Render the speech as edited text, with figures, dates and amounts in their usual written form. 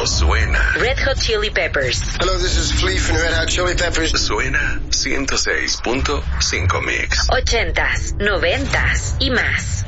suena. Red Hot Chili Peppers. Hello, this is Flea from Red Hot Chili Peppers. Suena 106.5 Mix. 80s, 90s y más.